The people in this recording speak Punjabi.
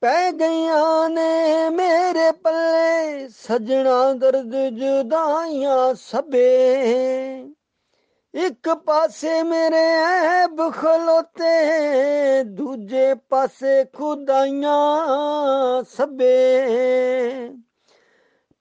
ਪੈ ਗਈਆਂ ਨੇ ਮੇਰੇ ਪੱਲੇ ਸਜਣਾ ਦਰਦ ਜੁਦਾਈਆਂ ਸਭੇ। ਇੱਕ ਪਾਸੇ ਮੇਰੇ ਐਬ ਖਲੋਤੇ ਦੂਜੇ ਪਾਸੇ ਖੁਦਾਈਆਂ ਸਭੇ।